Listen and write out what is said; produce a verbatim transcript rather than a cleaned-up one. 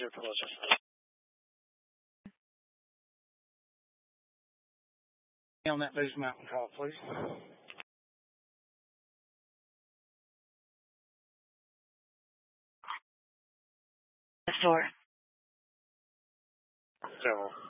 your pleasure. On that Booze Mountain call, please. The store. Several.